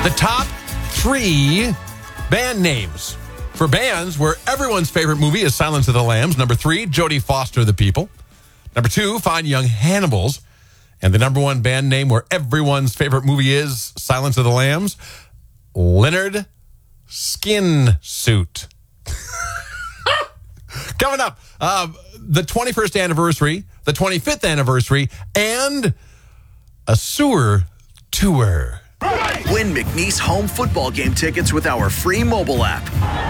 The top 3 band names for bands where everyone's favorite movie is Silence of the Lambs. Number 3, Jodie Foster, The People. Number 2, Fine Young Hannibals. And the number 1 band name where everyone's favorite movie is Silence of the Lambs, Leonard Skin Suit. Coming up, the 21st anniversary, the 25th anniversary, and a sewer tour. Win McNeese home football game tickets with our free mobile app.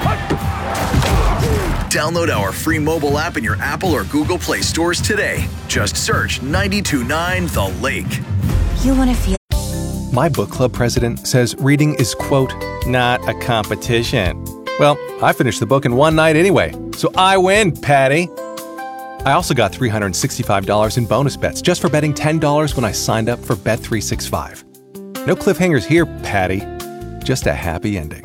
Download our free mobile app in your Apple or Google Play stores today. Just search 92.9 The Lake. You want to feel... My book club president says reading is, quote, not a competition. Well, I finished the book in one night anyway, so I win, Patty. I also got $365 in bonus bets just for betting $10 when I signed up for Bet365. No cliffhangers here, Patty. Just a happy ending.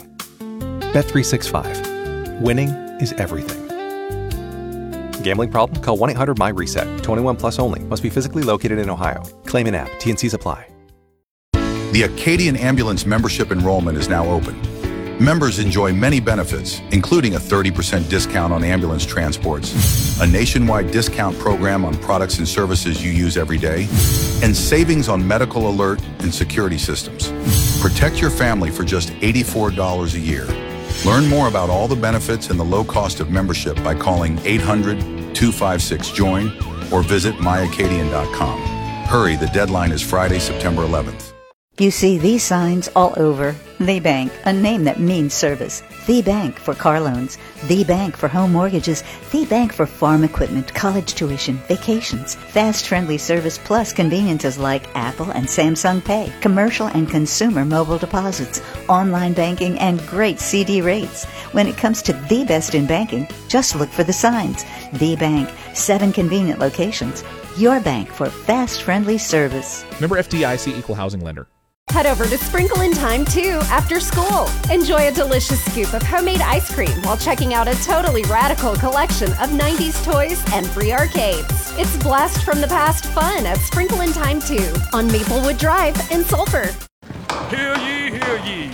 Bet365. Winning is everything. Gambling problem? Call 1-800-MY-RESET. 21 plus only. Must be physically located in Ohio. Claim in app. T&Cs apply. The Acadian Ambulance membership enrollment is now open. Members enjoy many benefits, including a 30% discount on ambulance transports, a nationwide discount program on products and services you use every day, and savings on medical alert and security systems. Protect your family for just $84 a year. Learn more about all the benefits and the low cost of membership by calling 800-256-JOIN or visit myacadian.com. Hurry, the deadline is Friday, September 11th. You see these signs all over. The Bank, a name that means service. The Bank for car loans. The Bank for home mortgages. The Bank for farm equipment, college tuition, vacations. Fast, friendly service plus conveniences like Apple and Samsung Pay, commercial and consumer mobile deposits, online banking, and great CD rates. When it comes to the best in banking, just look for the signs. The Bank, 7 convenient locations. Your bank for fast, friendly service. Member FDIC, Equal Housing Lender. Head over to Sprinkle in Time 2 after school. Enjoy a delicious scoop of homemade ice cream while checking out a totally radical collection of 90s toys and free arcades. It's blast from the past fun at Sprinkle in Time 2 on Maplewood Drive in Sulphur. Hear ye, hear ye.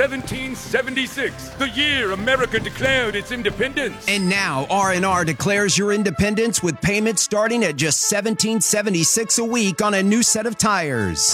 1776, the year America declared its independence. And now R&R declares your independence with payments starting at just $17.76 a week on a new set of tires.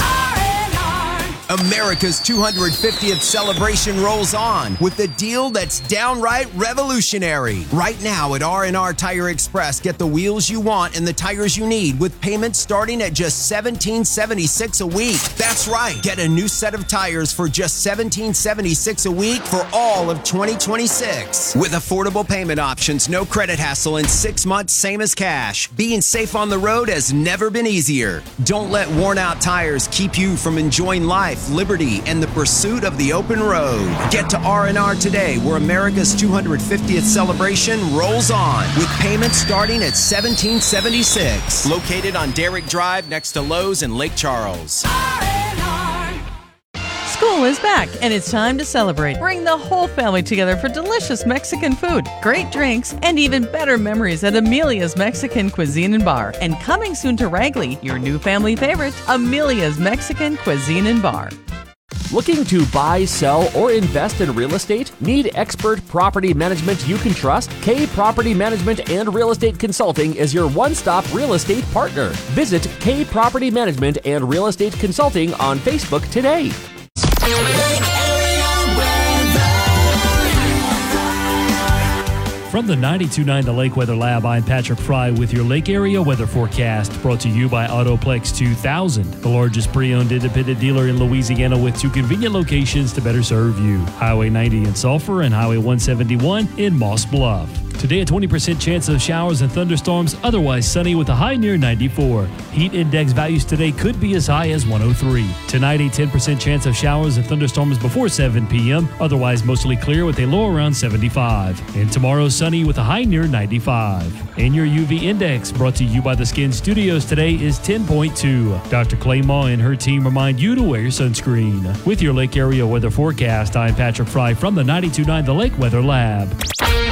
America's 250th celebration rolls on with a deal that's downright revolutionary. Right now at R&R Tire Express, get the wheels you want and the tires you need with payments starting at just $17.76 a week. That's right. Get a new set of tires for just $17.76 a week for all of 2026. With affordable payment options, no credit hassle, and 6 months same as cash. Being safe on the road has never been easier. Don't let worn out tires keep you from enjoying life, liberty, and the pursuit of the open road. Get to R&R today, where America's 250th celebration rolls on, with payments starting at $17.76. Located on Derrick Drive next to Lowe's in Lake Charles. School is back, and it's time to celebrate. Bring the whole family together for delicious Mexican food, great drinks, and even better memories at Amelia's Mexican Cuisine and Bar. And coming soon to Ragley, your new family favorite, Amelia's Mexican Cuisine and Bar. Looking to buy, sell, or invest in real estate? Need expert property management you can trust? K Property Management and Real Estate Consulting is your one-stop real estate partner. Visit K Property Management and Real Estate Consulting on Facebook today. From the 92.9 The Lake Weather Lab, I'm Patrick Fry with your Lake Area weather forecast, brought to you by Autoplex 2000, the largest pre-owned independent dealer in Louisiana with 2 convenient locations to better serve you. Highway 90 in Sulphur and Highway 171 in Moss Bluff. Today, a 20% chance of showers and thunderstorms, otherwise sunny with a high near 94. Heat index values today could be as high as 103. Tonight, a 10% chance of showers and thunderstorms before 7 p.m., otherwise mostly clear with a low around 75. And tomorrow, sunny with a high near 95. And your UV index, brought to you by the Skin Studios today, is 10.2. Dr. Clay Maw and her team remind you to wear your sunscreen. With your Lake Area weather forecast, I'm Patrick Fry from the 92.9 The Lake Weather Lab.